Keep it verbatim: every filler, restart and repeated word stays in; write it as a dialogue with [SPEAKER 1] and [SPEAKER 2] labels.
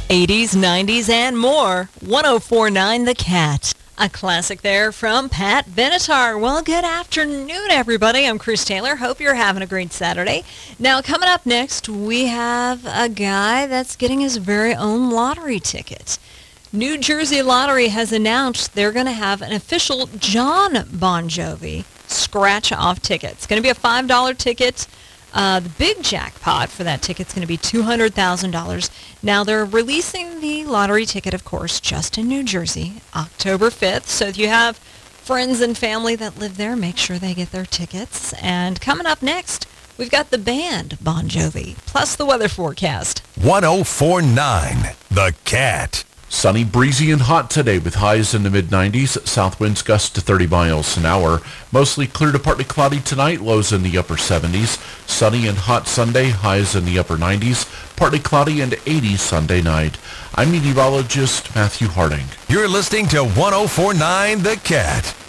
[SPEAKER 1] eighties, nineties, and more. one oh four point nine The Cat. A classic there from Pat Benatar. Well, good afternoon, everybody. I'm Chris Taylor. Hope you're having a great Saturday. Now, coming up next, we have a guy that's getting his very own lottery ticket. New Jersey Lottery has announced they're going to have an official John Bon Jovi scratch-off ticket. It's going to be a five dollar ticket. Uh, the big jackpot for that ticket is going to be two hundred thousand dollars. Now, they're releasing the lottery ticket, of course, just in New Jersey, October fifth. So if you have friends and family that live there, make sure they get their tickets. And coming up next, we've got the band Bon Jovi, plus the weather forecast.
[SPEAKER 2] one oh four point nine The Cat.
[SPEAKER 3] Sunny, breezy, and hot today with highs in the mid nineties. South winds gust to thirty miles an hour. Mostly clear to partly cloudy tonight, lows in the upper seventies. Sunny and hot Sunday, highs in the upper nineties. Partly cloudy and eighty Sunday night. I'm meteorologist Matthew Harding.
[SPEAKER 2] You're listening to one oh four point nine The Cat.